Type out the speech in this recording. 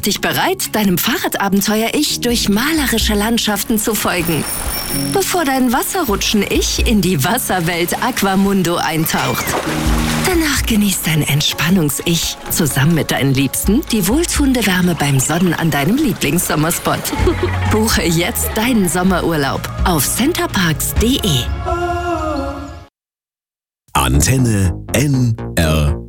dich bereit, deinem Fahrradabenteuer-Ich durch malerische Landschaften zu folgen, bevor dein Wasserrutschen-Ich in die Wasserwelt Aquamundo eintaucht. Danach genießt dein Entspannungs-Ich zusammen mit deinen Liebsten die wohltuende Wärme beim Sonnen an deinem Lieblingssommerspot. Buche jetzt deinen Sommerurlaub auf centerparks.de. Antenne N